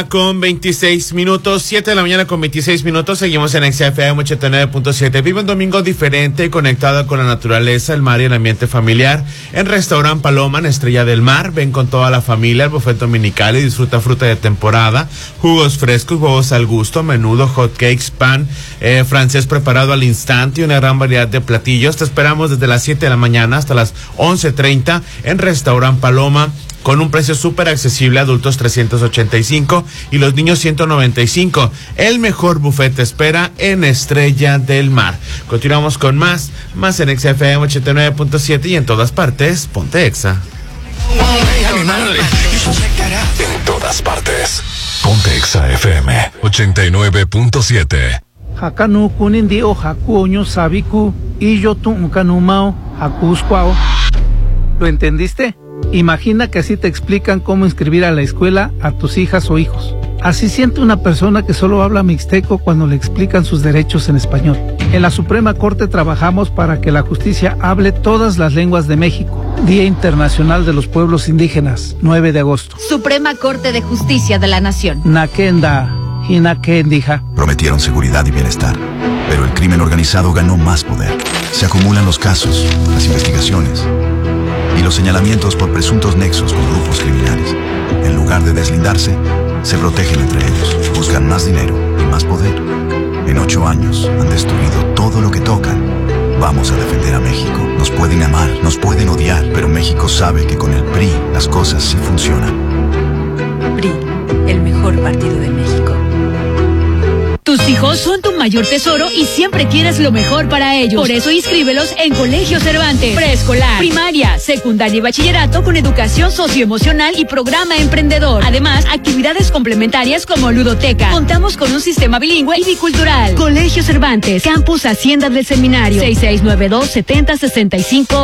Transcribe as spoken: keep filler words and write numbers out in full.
Con veintiséis minutos, siete de la mañana con veintiséis minutos, seguimos en X F M ochenta y nueve punto siete. Vive un domingo diferente, conectado con la naturaleza, el mar y el ambiente familiar. En Restaurant Paloma, en Estrella del Mar, ven con toda la familia al buffet dominical y disfruta fruta de temporada, jugos frescos, huevos al gusto, menudo, hot cakes, pan eh, francés preparado al instante y una gran variedad de platillos. Te esperamos desde las siete de la mañana hasta las once treinta en Restaurant Paloma, con un precio súper accesible, adultos trescientos ochenta y cinco y los niños ciento noventa y cinco. El mejor buffet te espera en Estrella del Mar. Continuamos con más, más en X F M ochenta y nueve punto siete y en todas partes, ponte Exa. En todas partes, ponte Exa F M ochenta y nueve punto siete. Hakanu kunindio hakuño sabiku y yo tu kanumao hakusquao. ¿Lo entendiste? Imagina que así te explican cómo inscribir a la escuela a tus hijas o hijos. Así siente una persona que solo habla mixteco cuando le explican sus derechos en español. En la Suprema Corte trabajamos para que la justicia hable todas las lenguas de México. Día Internacional de los Pueblos Indígenas, nueve de agosto. Suprema Corte de Justicia de la Nación. Nakenda, Hinakendija. Prometieron seguridad y bienestar, pero el crimen organizado ganó más poder. Se acumulan los casos, las investigaciones y los señalamientos por presuntos nexos con grupos criminales. En lugar de deslindarse, se protegen entre ellos, buscan más dinero y más poder. En ocho años han destruido todo lo que tocan. Vamos a defender a México. Nos pueden amar, nos pueden odiar, pero México sabe que con el P R I las cosas sí funcionan. P R I, el mejor partido de México. Tus hijos son tu mayor tesoro y siempre quieres lo mejor para ellos. Por eso inscríbelos en Colegio Cervantes. Preescolar, primaria, secundaria y bachillerato con educación socioemocional y programa emprendedor. Además, actividades complementarias como ludoteca. Contamos con un sistema bilingüe y bicultural. Colegio Cervantes, Campus Hacienda del Seminario. seis seis nueve dos, setenta sesenta y cinco